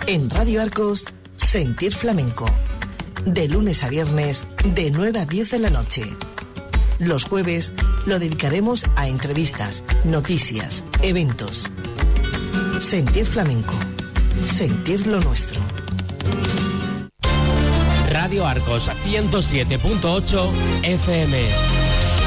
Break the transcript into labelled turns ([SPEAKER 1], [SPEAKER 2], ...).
[SPEAKER 1] En Radio Arcos, Sentir Flamenco. De lunes a viernes, de 9 a 10 de la noche. Los jueves lo dedicaremos a entrevistas, noticias, eventos. Sentir Flamenco. Sentir lo nuestro.
[SPEAKER 2] Radio Arcos 107.8 FM.